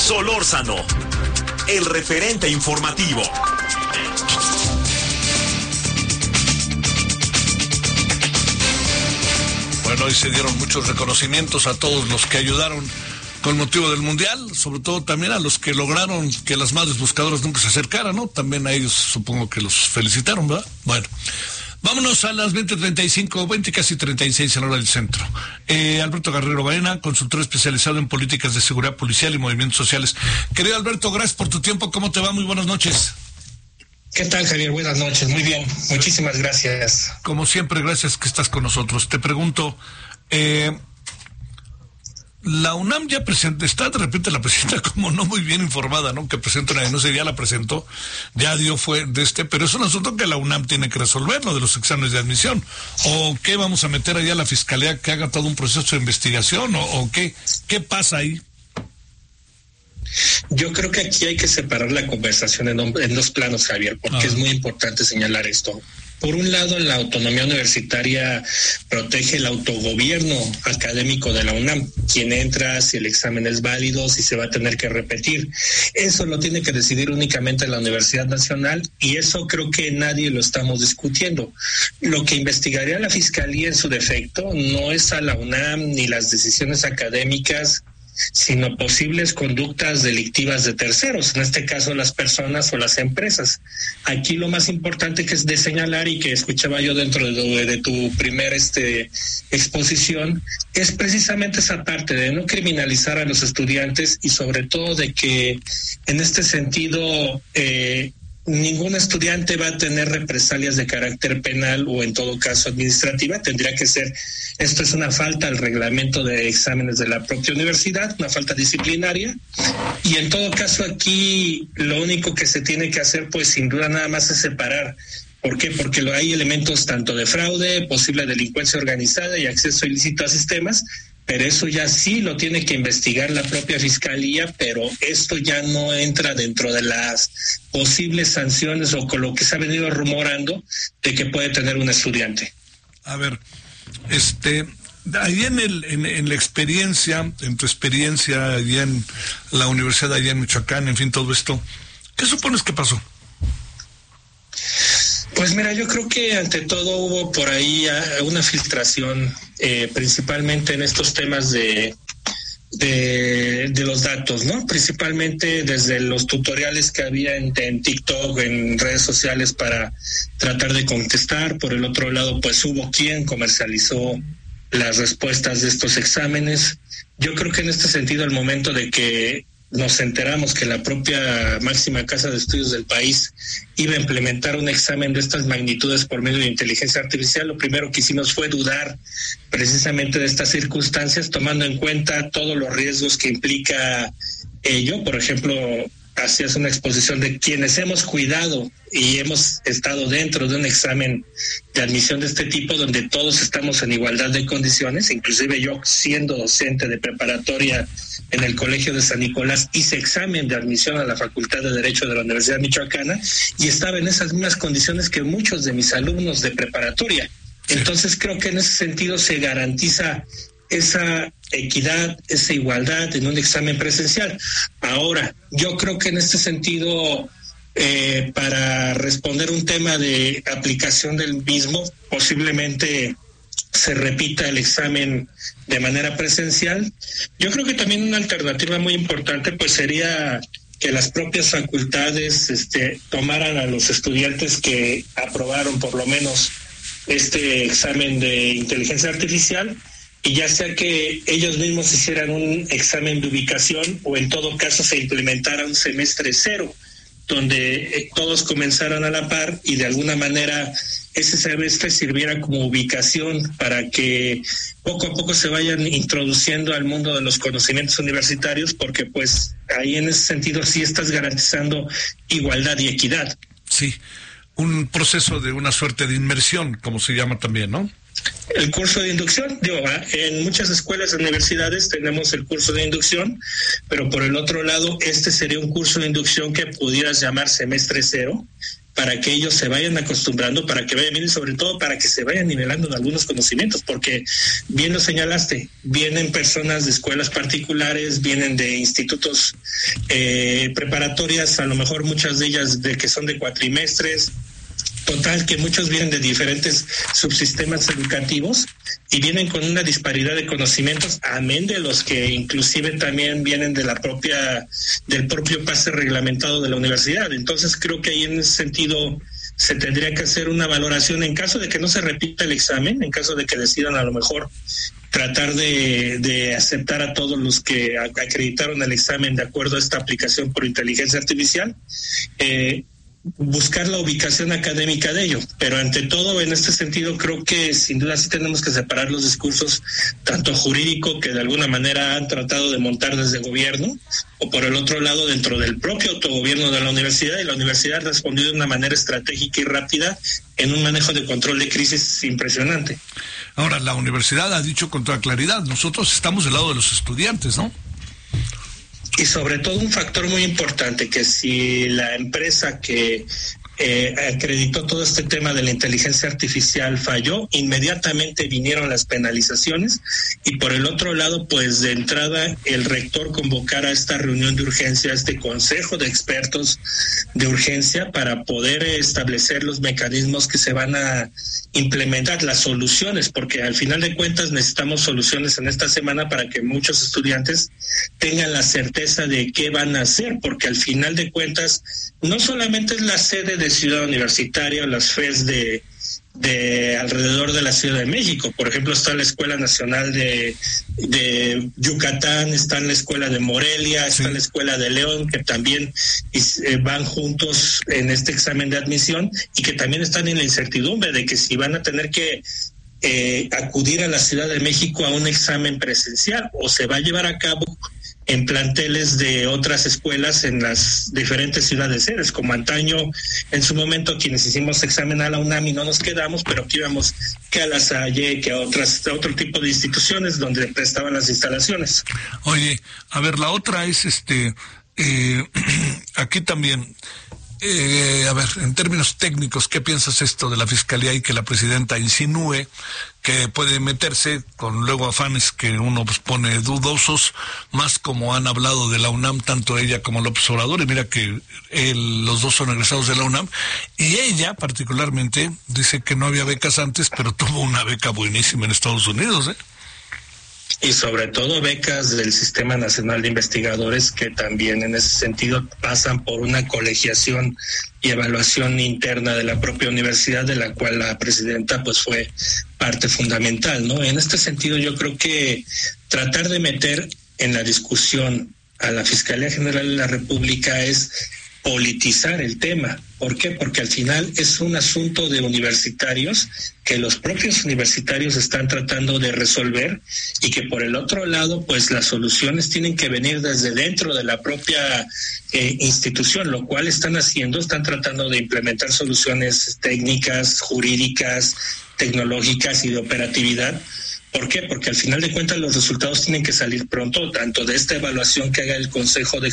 Solórzano, el referente informativo. Bueno, hoy se dieron muchos reconocimientos a todos los que ayudaron con motivo del Mundial, sobre todo también a los que lograron que las madres buscadoras nunca se acercaran, ¿no? También a ellos supongo que los felicitaron, ¿verdad? Bueno, vámonos a las 20:35, 20 casi 36 a la hora del centro. Alberto Guerrero Baena, consultor especializado en políticas de seguridad policial y movimientos sociales. Querido Alberto, gracias por tu tiempo, ¿cómo te va? Muy buenas noches. ¿Qué tal, Javier? Buenas noches, muy bien, muchísimas gracias. Como siempre, gracias que estás con nosotros. Te pregunto, la UNAM ya está de repente la presidenta como no muy bien informada, ¿no? Que presenta una denuncia, ya la presentó, ya pero es un asunto que la UNAM tiene que resolver, lo de los exámenes de admisión. ¿O qué vamos a meter allá a la fiscalía que haga todo un proceso de investigación? ¿O qué pasa ahí? Yo creo que aquí hay que separar la conversación en dos planos, Javier, porque es muy importante señalar esto. Por un lado, la autonomía universitaria protege el autogobierno académico de la UNAM, quien entra, si el examen es válido, si se va a tener que repetir. Eso lo tiene que decidir únicamente la Universidad Nacional y eso creo que nadie lo estamos discutiendo. Lo que investigaría la Fiscalía en su defecto no es a la UNAM ni las decisiones académicas, sino posibles conductas delictivas de terceros, en este caso las personas o las empresas. Aquí lo más importante que es de señalar y que escuchaba yo dentro de tu primer exposición es precisamente esa parte de no criminalizar a los estudiantes y sobre todo de que en este sentido ningún estudiante va a tener represalias de carácter penal o en todo caso administrativa. Tendría que ser, esto es una falta al reglamento de exámenes de la propia universidad, una falta disciplinaria, y en todo caso aquí lo único que se tiene que hacer pues sin duda nada más es separar. ¿Por qué? Porque hay elementos tanto de fraude, posible delincuencia organizada y acceso ilícito a sistemas, pero eso ya sí lo tiene que investigar la propia Fiscalía, pero esto ya no entra dentro de las posibles sanciones o con lo que se ha venido rumorando de que puede tener un estudiante. A ver, ahí en la experiencia, en tu experiencia allá en la universidad allá en Michoacán, en fin, todo esto, ¿qué supones que pasó? Pues mira, yo creo que ante todo hubo por ahí una filtración, principalmente en estos temas de los datos, ¿no? Principalmente desde los tutoriales que había en TikTok, en redes sociales para tratar de contestar. Por el otro lado, pues hubo quien comercializó las respuestas de estos exámenes. Yo creo que en este sentido, el momento de que nos enteramos que la propia máxima casa de estudios del país iba a implementar un examen de estas magnitudes por medio de inteligencia artificial, lo primero que hicimos fue dudar precisamente de estas circunstancias, tomando en cuenta todos los riesgos que implica ello. Por ejemplo, hacías una exposición de quienes hemos cuidado y hemos estado dentro de un examen de admisión de este tipo donde todos estamos en igualdad de condiciones. Inclusive yo, siendo docente de preparatoria en el Colegio de San Nicolás, hice examen de admisión a la Facultad de Derecho de la Universidad Michoacana y estaba en esas mismas condiciones que muchos de mis alumnos de preparatoria. Entonces creo que en ese sentido se garantiza esa equidad, esa igualdad en un examen presencial. Ahora, yo creo que en este sentido, para responder un tema de aplicación del mismo, posiblemente se repita el examen de manera presencial. Yo creo que también una alternativa muy importante pues sería que las propias facultades tomaran a los estudiantes que aprobaron por lo menos este examen de inteligencia artificial y ya sea que ellos mismos hicieran un examen de ubicación o en todo caso se implementara un semestre cero, donde todos comenzaran a la par y de alguna manera ese semestre sirviera como ubicación para que poco a poco se vayan introduciendo al mundo de los conocimientos universitarios, porque pues ahí en ese sentido sí estás garantizando igualdad y equidad. Sí, un proceso de una suerte de inmersión, como se llama también, ¿no? El curso de inducción, en muchas escuelas y universidades tenemos el curso de inducción, pero por el otro lado, este sería un curso de inducción que pudieras llamar semestre cero, para que ellos se vayan acostumbrando, para que vayan bien y sobre todo para que se vayan nivelando en algunos conocimientos, porque bien lo señalaste, vienen personas de escuelas particulares, vienen de institutos preparatorias, a lo mejor muchas de ellas de que son de cuatrimestres. Total, que muchos vienen de diferentes subsistemas educativos y vienen con una disparidad de conocimientos, amén de los que inclusive también vienen de del propio pase reglamentado de la universidad. Entonces creo que ahí en ese sentido se tendría que hacer una valoración en caso de que no se repita el examen, en caso de que decidan a lo mejor tratar de aceptar a todos los que acreditaron el examen de acuerdo a esta aplicación por inteligencia artificial, buscar la ubicación académica de ello, pero ante todo en este sentido creo que sin duda sí tenemos que separar los discursos tanto jurídico que de alguna manera han tratado de montar desde el gobierno o por el otro lado dentro del propio autogobierno de la universidad, y la universidad ha respondido de una manera estratégica y rápida en un manejo de control de crisis impresionante. Ahora, la universidad ha dicho con toda claridad, nosotros estamos del lado de los estudiantes, ¿no? Y sobre todo un factor muy importante, que si la empresa que acreditó todo este tema de la inteligencia artificial falló, inmediatamente vinieron las penalizaciones y por el otro lado, pues de entrada el rector convocara a esta reunión de urgencia, este consejo de expertos de urgencia para poder establecer los mecanismos que se van a implementar, las soluciones, porque al final de cuentas necesitamos soluciones en esta semana para que muchos estudiantes tengan la certeza de qué van a hacer, porque al final de cuentas no solamente es la sede de Ciudad Universitaria, las FES de alrededor de la Ciudad de México. Por ejemplo, está la Escuela Nacional de Yucatán, está la Escuela de Morelia, está la Escuela de León, que también van juntos en este examen de admisión y que también están en la incertidumbre de que si van a tener que acudir a la Ciudad de México a un examen presencial o se va a llevar a cabo en planteles de otras escuelas en las diferentes ciudades sedes, como antaño, en su momento, quienes hicimos examen a la UNAM y no nos quedamos, pero que íbamos que a la Salle, que a otro tipo de instituciones donde prestaban las instalaciones. Oye, a ver, la otra es aquí también, a ver, en términos técnicos, ¿qué piensas esto de la Fiscalía y que la presidenta insinúe que puede meterse con luego afanes que uno pues pone dudosos, más como han hablado de la UNAM, tanto ella como López Obrador, y mira que los dos son egresados de la UNAM, y ella particularmente dice que no había becas antes, pero tuvo una beca buenísima en Estados Unidos, Y sobre todo becas del Sistema Nacional de Investigadores que también en ese sentido pasan por una colegiación y evaluación interna de la propia universidad, de la cual la presidenta pues fue parte fundamental, ¿no? En este sentido yo creo que tratar de meter en la discusión a la Fiscalía General de la República es politizar el tema. ¿Por qué? Porque al final es un asunto de universitarios que los propios universitarios están tratando de resolver y que por el otro lado, pues las soluciones tienen que venir desde dentro de la propia institución, lo cual están tratando de implementar soluciones técnicas, jurídicas, tecnológicas y de operatividad. ¿Por qué? Porque al final de cuentas los resultados tienen que salir pronto, tanto de esta evaluación que haga el Consejo de